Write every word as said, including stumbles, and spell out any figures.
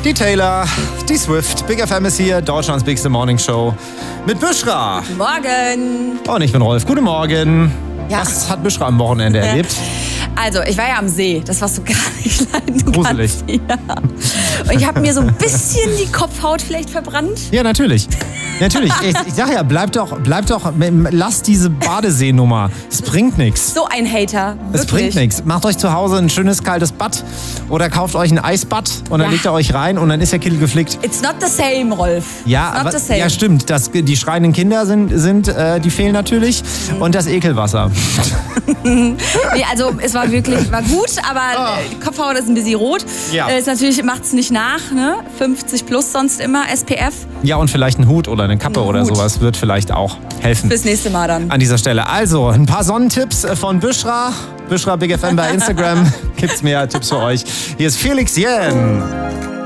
Die Taylor, die Swift, Big F M ist hier, Deutschlands bigste Morning Show mit Büschra. Morgen. Und ich bin Rolf. Guten Morgen. Ja. Was hat Büschra am Wochenende erlebt? Also, ich war ja am See, das was du gar nicht leiden Gruselig. kannst. Ja. Und ich habe mir so ein bisschen die Kopfhaut vielleicht verbrannt. Ja, natürlich. Natürlich. Ich, ich sag ja, bleib doch, bleib doch, lass diese Badeseenummer. Es bringt nichts. So ein Hater. Es Wirklich. bringt nichts. Macht euch zu Hause ein schönes kaltes Bad oder kauft euch ein Eisbad und dann Ja. legt ihr euch rein und dann ist der Kittel geflickt. It's not the same, Rolf. Ja, It's not aber, the same. ja, stimmt. Das, die schreienden Kinder sind, sind äh, die fehlen natürlich und das Ekelwasser. Nee, also es war wirklich, war gut, aber äh, die Kopfhaut ist ein bisschen rot. Ja. Äh, ist natürlich, macht's nicht nach, ne? fünfzig plus sonst immer, S P F. Ja, und vielleicht ein Hut oder eine Kappe Ein oder Hut. sowas wird vielleicht auch helfen. Bis nächste Mal dann. An dieser Stelle. Also, ein paar Sonnentipps von Büschra. Büschra Big F M bei Instagram. Gibt's mehr Tipps für euch. Hier ist Felix Jähn.